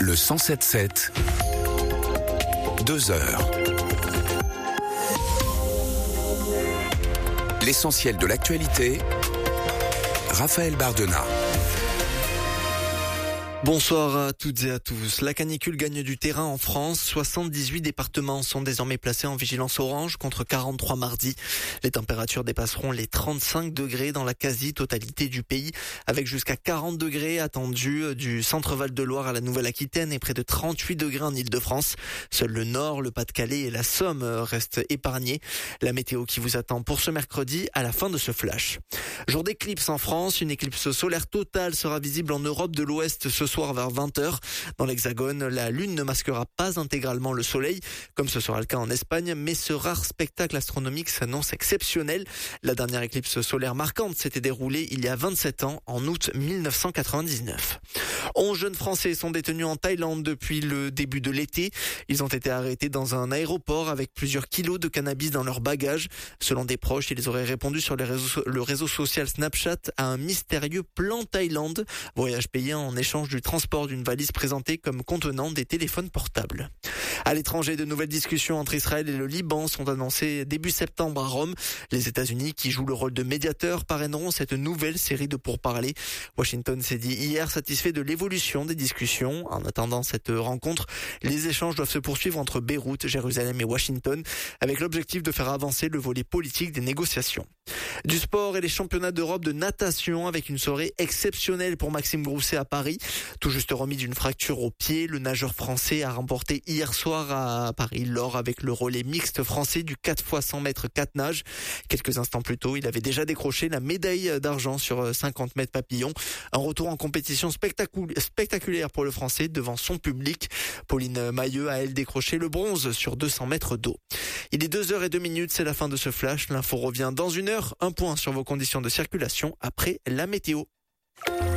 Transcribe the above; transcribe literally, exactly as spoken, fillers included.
Le cent sept sept, deux heures. L'essentiel de l'actualité, Raphaël Bardena. Bonsoir à toutes et à tous. La canicule gagne du terrain en France. soixante-dix-huit départements sont désormais placés en vigilance orange contre quarante-trois mardi. Les températures dépasseront les trente-cinq degrés dans la quasi-totalité du pays, avec jusqu'à quarante degrés attendus du centre Val-de-Loire à la Nouvelle-Aquitaine et près de trente-huit degrés en Île-de-France. Seul le Nord, le Pas-de-Calais et la Somme restent épargnés. La météo qui vous attend pour ce mercredi à la fin de ce flash. Jour d'éclipse en France, une éclipse solaire totale sera visible en Europe de l'Ouest ce soir vers vingt heures. Dans l'Hexagone, la Lune ne masquera pas intégralement le Soleil, comme ce sera le cas en Espagne, mais ce rare spectacle astronomique s'annonce exceptionnel. La dernière éclipse solaire marquante s'était déroulée il y a vingt-sept ans, en août mille neuf cent quatre-vingt-dix-neuf. onze jeunes Français sont détenus en Thaïlande depuis le début de l'été. Ils ont été arrêtés dans un aéroport avec plusieurs kilos de cannabis dans leurs bagages. Selon des proches, ils auraient répondu sur les réseaux, le réseau social Snapchat à un mystérieux plan Thaïlande, voyage payé en échange du transport d'une valise présentée comme contenant des téléphones portables. À l'étranger, de nouvelles discussions entre Israël et le Liban sont annoncées début septembre à Rome. Les États-Unis, qui jouent le rôle de médiateur, parraineront cette nouvelle série de pourparlers. Washington s'est dit hier satisfait de l'évolution des discussions. En attendant cette rencontre, les échanges doivent se poursuivre entre Beyrouth, Jérusalem et Washington, avec l'objectif de faire avancer le volet politique des négociations. Du sport et les championnats d'Europe de natation avec une soirée exceptionnelle pour Maxime Grousset à Paris. Tout juste remis d'une fracture au pied, le nageur français a remporté hier soir à Paris l'or avec le relais mixte français du quatre fois cent mètres quatre nages. Quelques instants plus tôt, il avait déjà décroché la médaille d'argent sur cinquante mètres papillon. Un retour en compétition spectacul- spectaculaire pour le français devant son public. Pauline Mailleux a elle décroché le bronze sur deux cents mètres d'eau. Il est deux heures et deux minutes, c'est la fin de ce flash. L'info revient dans une heure. Un point sur vos conditions de circulation après la météo.